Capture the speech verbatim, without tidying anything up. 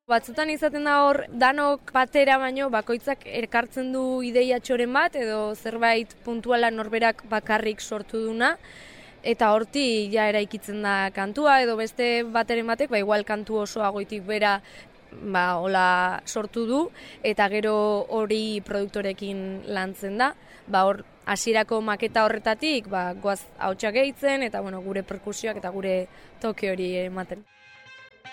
Batzutan izaten da hor, danok batera baino bakoitzak erkartzen du ideia txoren bat edo zerbait puntuala norberak bakarrik sortu duna, eta horti ja eraikitzen da kantua edo beste bateren batek, ba igual kantu osoa goitik bera ba hola sortu du eta gero hori produktorekin lantzen da. Ba hor hasierako maketa horretatik ba goaz ahotsak gehitzen eta bueno, gure perkusioak eta gure toke hori ematen.